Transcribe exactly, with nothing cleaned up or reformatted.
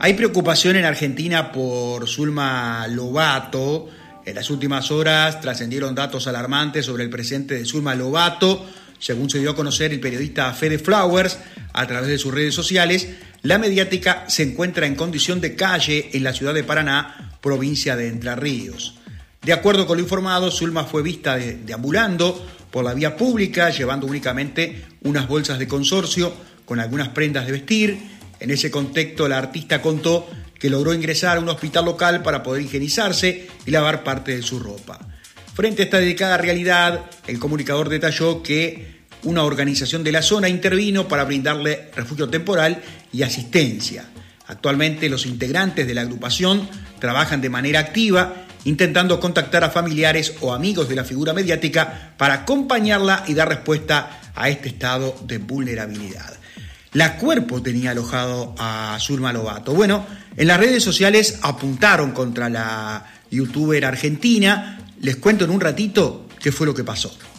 Hay preocupación en Argentina por Zulma Lobato. En las últimas horas trascendieron datos alarmantes sobre el presente de Zulma Lobato. Según se dio a conocer el periodista Fede Flowers a través de sus redes sociales, la mediática se encuentra en condición de calle en la ciudad de Paraná, provincia de Entre Ríos. De acuerdo con lo informado, Zulma fue vista de, deambulando por la vía pública, llevando únicamente unas bolsas de consorcio con algunas prendas de vestir. En ese contexto, la artista contó que logró ingresar a un hospital local para poder higienizarse y lavar parte de su ropa. Frente a esta delicada realidad, el comunicador detalló que una organización de la zona intervino para brindarle refugio temporal y asistencia. Actualmente, los integrantes de la agrupación trabajan de manera activa, intentando contactar a familiares o amigos de la figura mediática para acompañarla y dar respuesta a este estado de vulnerabilidad. La Cuerpo tenía alojado a Zulma Lobato. Bueno, en las redes sociales apuntaron contra la youtuber argentina. Les cuento en un ratito qué fue lo que pasó.